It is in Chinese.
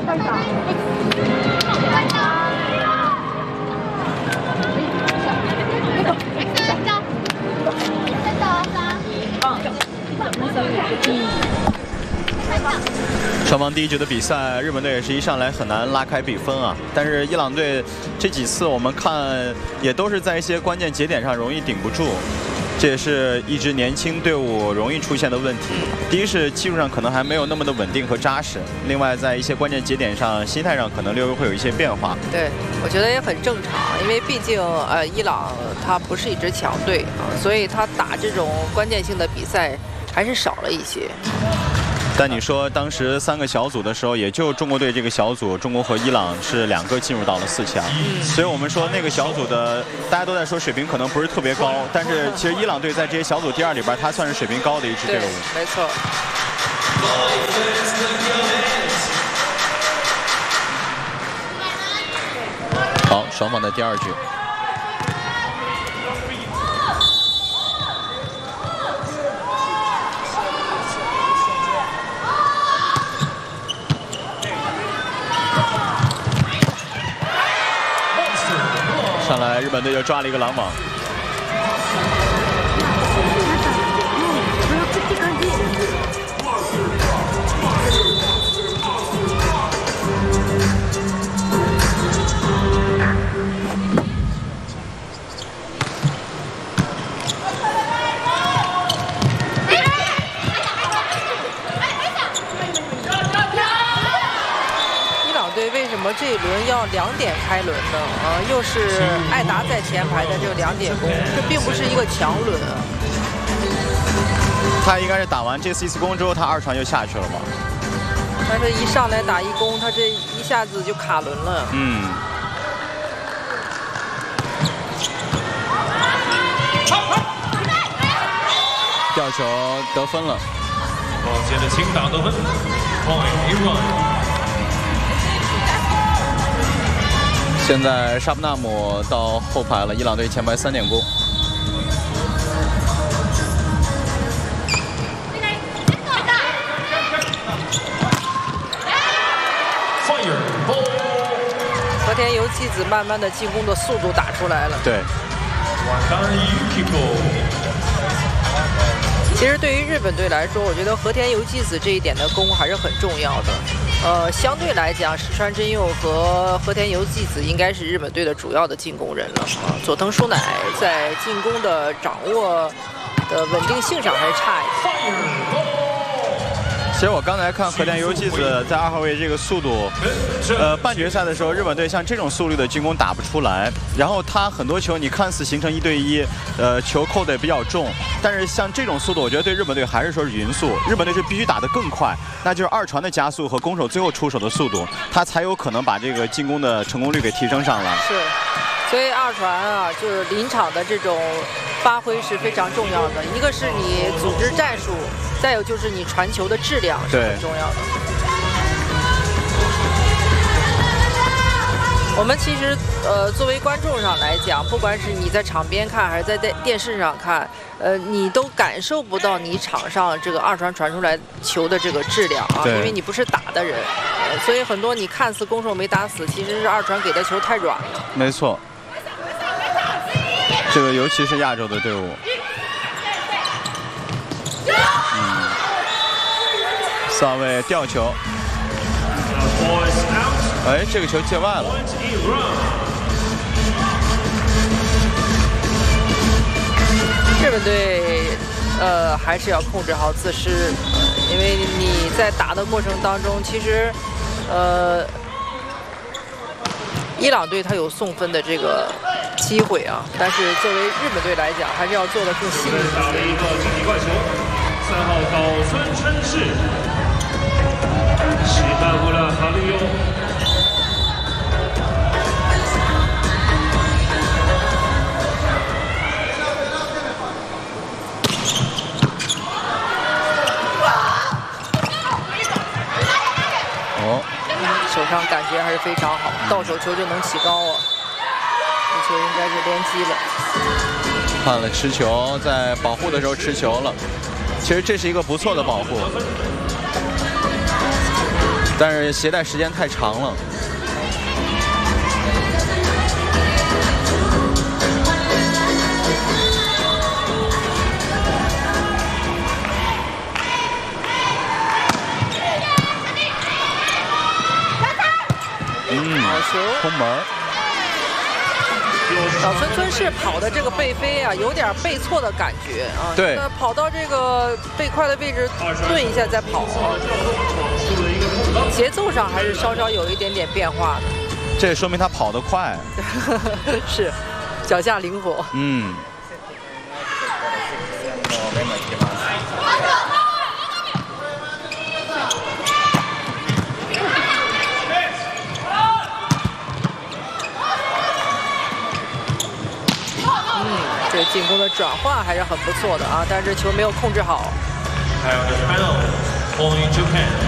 双方第一局的比赛，日本队也是一上来很难拉开比分啊。但是伊朗队这几次我们看也都是在一些关键节点上容易顶不住，这也是一支年轻队伍容易出现的问题。第一是技术上可能还没有那么的稳定和扎实，另外在一些关键节点上，心态上可能略微会有一些变化。 对，我觉得也很正常，因为毕竟伊朗它不是一支强队啊，所以他打这种关键性的比赛还是少了一些。 但你说当时3个小组的时候，也就中国队这个小组，中国和伊朗是2个进入到了4强，所以我们说那个小组的大家都在说水平可能不是特别高，但是其实伊朗队在这些小组第2里边，它算是水平高的一支队伍。 没错。 好，双方的第2局。上来，日本队就抓了一个拦网。 这一轮要2点开轮呢，又是艾达在前排的这个2点攻，这并不是一个强轮啊。 他应该是打完这4次攻之后，他2传就下去了吧？ 但是一上来打1攻，他这一下子就卡轮了。 吊球得分了。 往前的轻打得分 ，point run。 现在沙布纳姆到后排了，伊朗队前排3点攻。 和田由纪子慢慢的进攻的速度打出来了。 对。 其实对于日本队来说，我觉得和田由纪子这一点的攻还是很重要的。相对来讲，石川真佑和和田由纪子应该是日本队的主要的进攻人了啊。佐藤舒乃在进攻的掌握的稳定性上还是差一点。 其实我刚才看和田由纪子在2号位这个速度，半决赛的时候，日本队像这种速率的进攻打不出来。然后他很多球你看似形成1对1，球扣的也比较重，但是像这种速度，我觉得对日本队还是说是匀速。日本队是必须打得更快，那就是2传的加速和攻手最后出手的速度，他才有可能把这个进攻的成功率给提升上来。 是，所以2传啊，就是临场的这种发挥是非常重要的。一个是你组织战术。再有就是你传球的质量是很重要的。我们其实作为观众上来讲，不管是你在场边看还是在电视上看，你都感受不到你场上这个2传传出来球的这个质量啊，因为你不是打的人，所以很多你看似攻手没打死，其实是2传给的球太软了。 没错，这个尤其是亚洲的队伍。4号位吊球，哎，这个球界外了。 日本队还是要控制好自失，因为你在打的过程当中，其实伊朗队他有送分的这个机会啊，但是作为日本队来讲，还是要做得更细腻一些。 打了一个经典怪球，3号岛村春世。西巴布拉哈利欧， 手上感觉还是非常好，到手球就能起高啊，这球应该是连击了。 看了持球，在保护的时候持球了，其实这是一个不错的保护。 但是携带时间太长了。 好球， 空门。 小村村是跑的这个背飞啊，有点背错的感觉啊。 对， 那跑到这个背快的位置顿一下再跑，节奏上还是稍稍有一点点变化的。 这也说明他跑得快。 是，脚下灵活。 嗯。 这进攻的转换还是很不错的啊，但是这球没有控制好。 还有这 final point Japan。